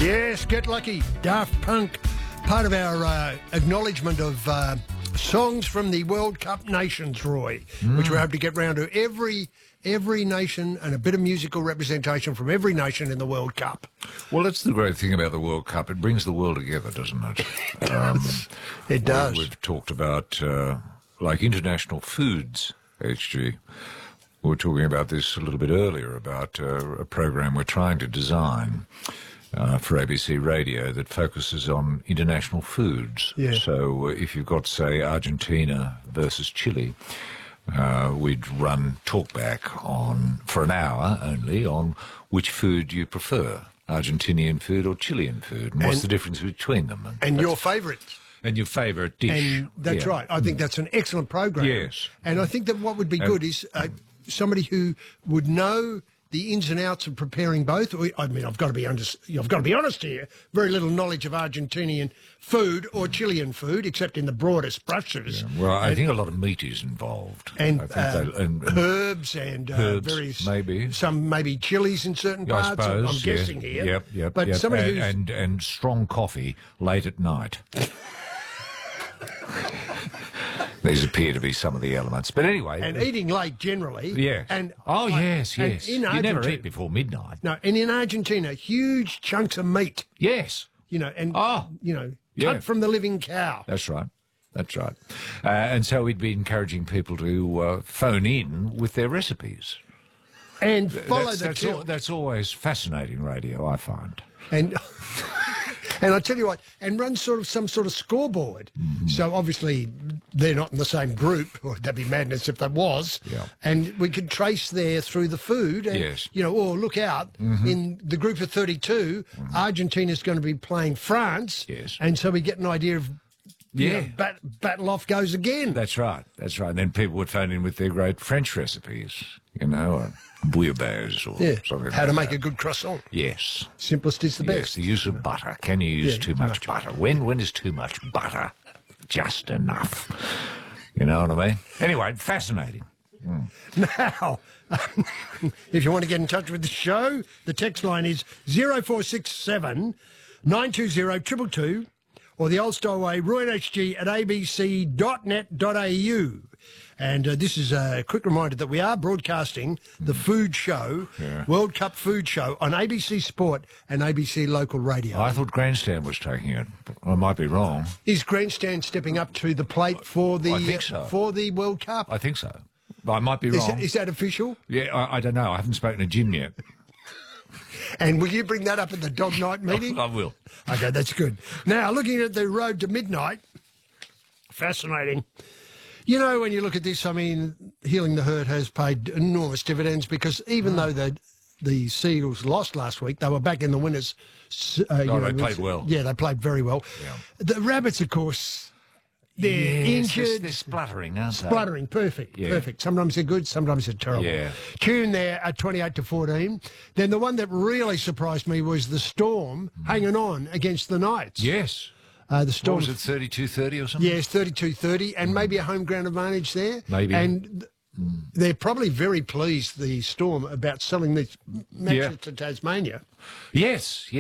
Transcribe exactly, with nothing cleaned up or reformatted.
Yes, Get Lucky, Daft Punk, part of our uh, acknowledgement of uh, songs from the World Cup nations, Roy, mm. which we hope to get round to every every nation and a bit of musical representation from every nation in the World Cup. Well, that's the great thing about the World Cup. It brings the world together, doesn't it? It does. Um, it does. We, we've talked about, uh, like, international foods, H G. We were talking about this a little bit earlier, about uh, a program we're trying to design uh, for A B C Radio that focuses on international foods. Yeah. So uh, if you've got, say, Argentina versus Chile, uh, we'd run talkback on, for an hour only, on which food you prefer, Argentinian food or Chilean food, and what's and, the difference between them. And, and your favourites. And your favourite dish. And that's yeah. right. I think that's an excellent program. Yes. And I think that what would be and, good is uh, somebody who would know the ins and outs of preparing both. I mean, I've got to be under, I've got to be honest here. Very little knowledge of Argentinian food or Chilean food, except in the broadest brushes. Yeah. Well, I and, think a lot of meat is involved, and, I think uh, they, and, and herbs and uh, herbs, various maybe some maybe chilies in certain I parts. suppose, I'm yeah. guessing here. Yep, yep. But yep. somebody and, who's and and strong coffee late at night. These appear to be some of the elements. But anyway... And eating late, generally. Yes. And, oh, like, yes, yes. In you never eat before midnight. No, and in Argentina, huge chunks of meat. Yes. You know, and, oh, you know, yeah. cut from the living cow. That's right. That's right. Uh, and so we'd be encouraging people to uh, phone in with their recipes. And follow that's, the... That's, al that's always fascinating radio, I find. And... And I tell you what, and run sort of some sort of scoreboard. Mm-hmm. So obviously they're not in the same group, or that'd be madness if that was. Yeah. And we could trace there through the food. And, yes. You know, or look out, mm-hmm. in the group of thirty-two, mm-hmm. Argentina's going to be playing France. Yes. And so we get an idea of, you yeah. know, bat, battle off goes again. That's right. That's right. And then people would phone in with their great French recipes, you know, or bouillabaisse or yeah. something How like to make that. a good croissant. Yes. Simplest is the yes, best. the use of butter. Can you use yeah, too much, much butter? When When is too much butter just enough? You know what I mean? Anyway, fascinating. Mm. Now, if you want to get in touch with the show, the text line is zero four six seven, nine two zero, two two two, or the old style way, roy and h g at a b c dot net dot a u. And uh, this is a quick reminder that we are broadcasting the food show, yeah. World Cup food show, on A B C Sport and A B C Local Radio. I thought Grandstand was taking it. I might be wrong. Is Grandstand stepping up to the plate for the I think so. uh, for the World Cup? I think so. I might be is wrong. That, is that official? Yeah, I, I don't know. I haven't spoken to Jim yet. And will you bring that up at the dog night meeting? I will. Okay, that's good. Now, looking at the road to midnight, fascinating. You know, when you look at this, I mean, Healing the Hurt has paid enormous dividends because even mm. though the the Seagulls lost last week, they were back in the winners. Uh, oh, you know, they played well. Yeah, they played very well. Yeah. The Rabbits, of course, they're yes, injured. They're, they're spluttering, aren't they? Spluttering, perfect, yeah. perfect. Sometimes they're good, sometimes they're terrible. Yeah. Tune there at twenty-eight to fourteen. Then the one that really surprised me was the Storm mm. hanging on against the Knights. Yes. Uh, the Storm what was it, thirty-two thirty or something? Yes, thirty-two thirty, and mm. maybe a home ground advantage there. Maybe. And th mm. they're probably very pleased, the Storm, about selling these matches yeah. to Tasmania. Yes, yes.